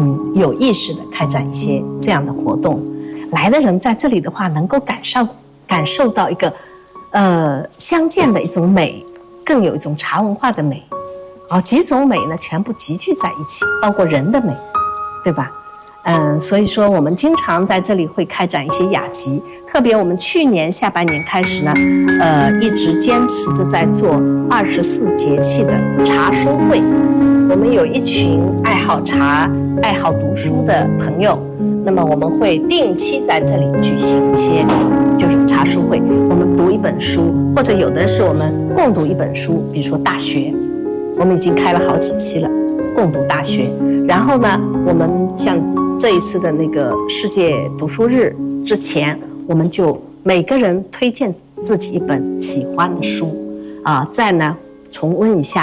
有意识的开展一些这样的活动。来的人在这里的话，能够感受到一个相见的一种美，更有一种茶文化的美。几种美呢全部集聚在一起，包括人的美，对吧？所以说我们经常在这里会开展一些雅集，特别我们去年下半年开始呢，一直坚持着在做24节气的茶书会。我们有一群爱好茶、爱好读书的朋友，那么我们会定期在这里举行一些就是茶书会，我们读一本书，或者有的是我们共读一本书，比如说《大学》，我们已经开了好几期了，共读《大学》。然后呢，我们像这一次的那个世界读书日之前，我们就每个人推荐自己一本喜欢的书，再呢重温一下